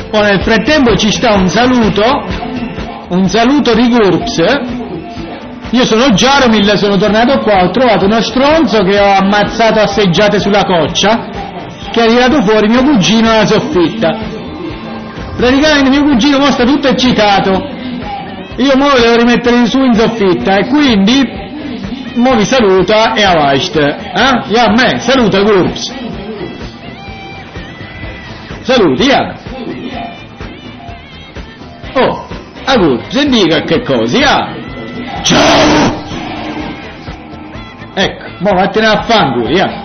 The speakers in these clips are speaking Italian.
Poi nel frattempo ci sta un saluto di GURPS. Io sono Jaromil, sono tornato qua, ho trovato uno stronzo che ho ammazzato a seggiate sulla coccia, che ha tirato fuori mio cugino alla soffitta. Praticamente mio cugino mo sta tutto eccitato, io mo lo devo rimettere su in soffitta e quindi mo vi saluta e avast. Ja, a me, saluta GURPS. Saluti, ja. Oh, a GURPS, e dica che cosa, ja. Ciao! Ecco, mo vattene a fanculo, ja.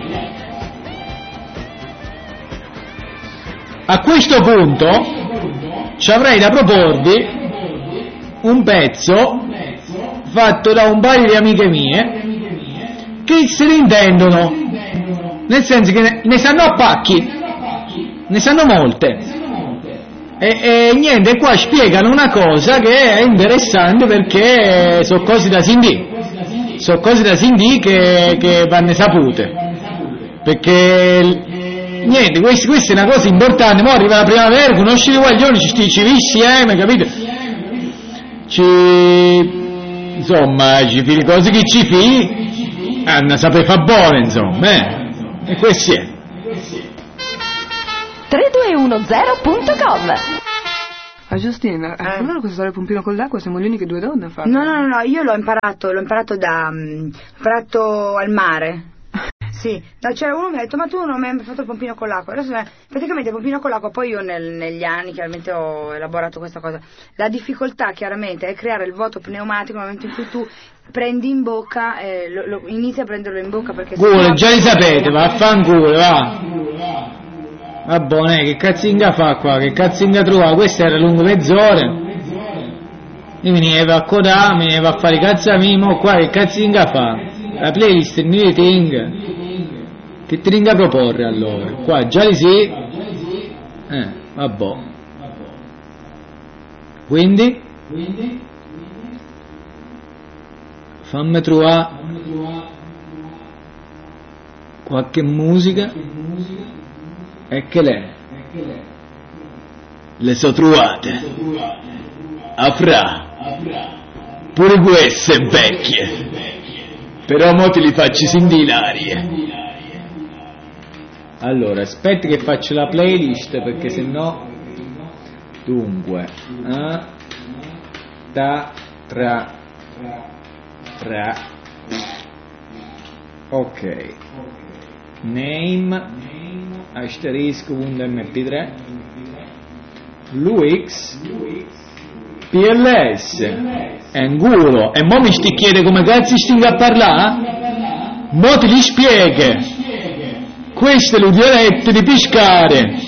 A questo punto ci avrei da proporvi un pezzo fatto da un paio di amiche mie che se ne intendono, nel senso che ne sanno a pacchi, ne sanno molte e niente, qua spiegano una cosa che è interessante perché sono cose da sindì, che vanno sapute, perché niente, questa è una cosa importante. Mo arriva la primavera, conosci i guaglioni, ci vivi insieme, capito? Insomma, ci fili cose che ci fili, hanno sapere fa buone, insomma, e questo è. 3210.com. Giustina, allora questo stare pompino con l'acqua siamo gli uniche due donne a farlo. No, io l'ho imparato al mare. Sì, c'era uno che mi ha detto ma tu non mi hai fatto il pompino con l'acqua. Adesso praticamente il pompino con l'acqua, poi io negli anni chiaramente ho elaborato questa cosa. La difficoltà chiaramente è creare il vuoto pneumatico nel momento in cui tu prendi in bocca, inizi a prenderlo in bocca perché culo, già li sapete, vaffanculo, va. Va buone, che cazzinga fa qua, che cazzinga trova, questo era lungo mezz'ora. Io mi veniva a codare, mi veniva a fare i cazzamimo, qua che cazzinga fa? La playlist mi tenga. Che ti ringa a proporre allora? Qua già li sì. Vabbè. Quindi? Fammi trovare qualche musica. E che le so trovate. Afra. Pure queste vecchie. Però mo te li faccio sentire in aria. Allora, aspetta che faccio la playlist perché sennò. Dunque, tra. Ok. Name asterisco.mp3 Luix PLS Angulo. E mo mi sti chiede come cazzo stinga a parlare? Mo te li spiega. Questo è l'udioletto di pescare.